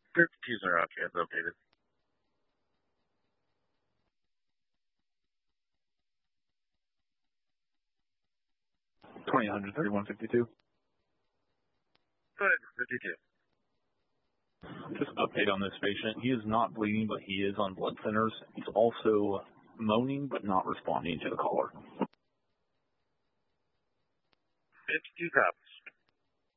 52s are okay. It's updated. 20-100-3152. Go ahead, 52. Just update on this patient. He is not bleeding, but he is on blood thinners. He's also moaning, but not responding to the caller. 52 copy.